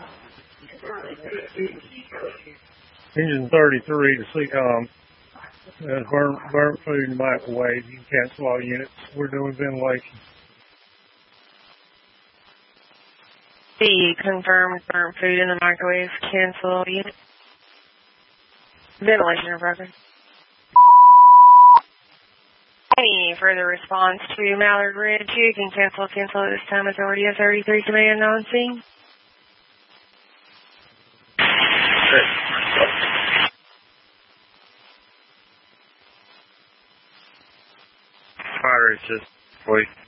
Engine 33 to CCOM. Burnt food in the microwave. You can cancel all units. We're doing ventilation. C, confirmed burnt food in the microwave. Cancel unit. Ventilation in progress. Any further response to Mallard Ridge? You can cancel at this time. Authority of 33 command non-C. Fire assist, please.